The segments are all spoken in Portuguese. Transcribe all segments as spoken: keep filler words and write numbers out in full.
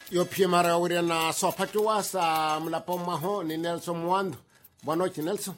Yo pia mara uri na sopatu wasa mlapo maho ni Nelson Mwando. Boa noite, Nelson.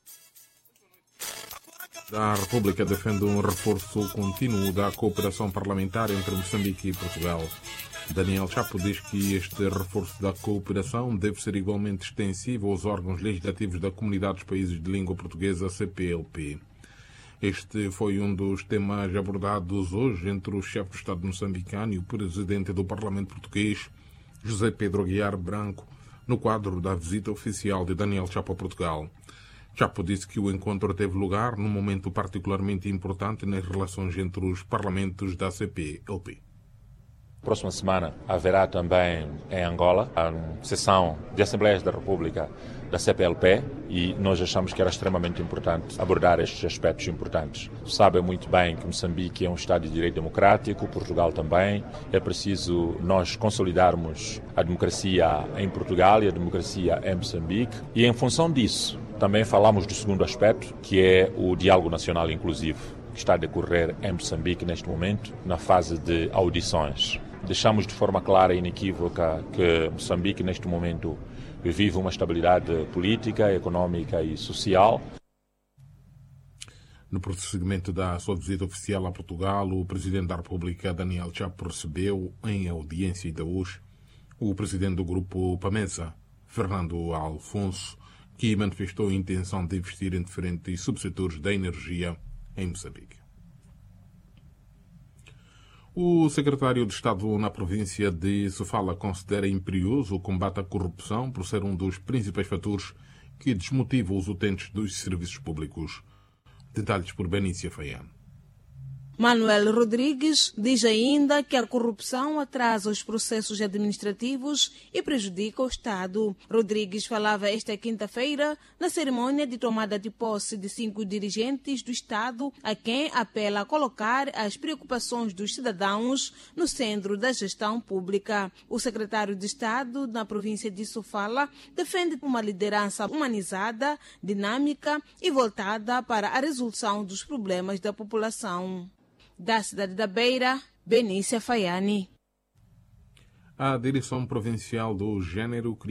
A República defende um reforço contínuo da cooperação parlamentar entre Moçambique e Portugal. Daniel Chapo diz que este reforço da cooperação deve ser igualmente extensivo aos órgãos legislativos da Comunidade dos Países de Língua Portuguesa, C P L P. Este foi um dos temas abordados hoje entre o chefe do Estado moçambicano e o presidente do Parlamento português, José Pedro Aguiar Branco, no quadro da visita oficial de Daniel Chapo a Portugal. Chapo disse que o encontro teve lugar num momento particularmente importante nas relações entre os parlamentos da C P L P. Próxima semana haverá também em Angola a sessão de Assembleias da República da C P L P e nós achamos que era extremamente importante abordar estes aspectos importantes. Sabem muito bem que Moçambique é um Estado de Direito Democrático, Portugal também. É preciso nós consolidarmos a democracia em Portugal e a democracia em Moçambique e em função disso também falamos do segundo aspecto, que é o diálogo nacional inclusivo, que está a decorrer em Moçambique neste momento, na fase de audições. Deixamos de forma clara e inequívoca que Moçambique neste momento vive uma estabilidade política, económica e social. No prosseguimento da sua visita oficial a Portugal, o Presidente da República, Daniel Chapo, recebeu em audiência de hoje o Presidente do Grupo PAMESA, Fernando Alfonso, que manifestou a intenção de investir em diferentes subsetores da energia em Moçambique. O secretário de Estado na província de Sofala considera imperioso o combate à corrupção por ser um dos principais fatores que desmotiva os utentes dos serviços públicos. Detalhes por Benícia Faiano. Manuel Rodrigues diz ainda que a corrupção atrasa os processos administrativos e prejudica o Estado. Rodrigues falava esta quinta-feira na cerimônia de tomada de posse de cinco dirigentes do Estado, a quem apela a colocar as preocupações dos cidadãos no centro da gestão pública. O secretário de Estado na província de Sofala defende uma liderança humanizada, dinâmica e voltada para a resolução dos problemas da população. Da cidade da Beira, Benícia Faiani. A Direção Provincial do Gênero